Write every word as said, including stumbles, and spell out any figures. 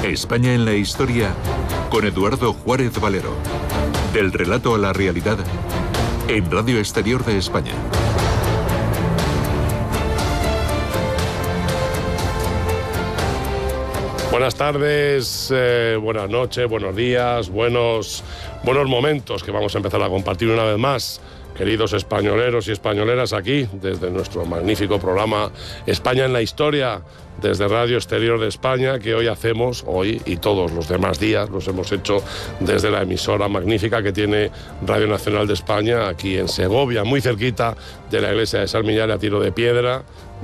España en la historia con Eduardo Juárez Valero. Del relato a la realidad en Radio Exterior de España. Buenas tardes, eh, buenas noches, buenos días, buenos, buenos momentos que vamos a empezar a compartir una vez más. Queridos españoleros y españoleras, aquí desde nuestro magnífico programa España en la Historia, desde Radio Exterior de España, que hoy hacemos, hoy y todos los demás días, los hemos hecho desde la emisora magnífica que tiene Radio Nacional de España, aquí en Segovia, muy cerquita de la iglesia de San Miguel, a tiro de piedra,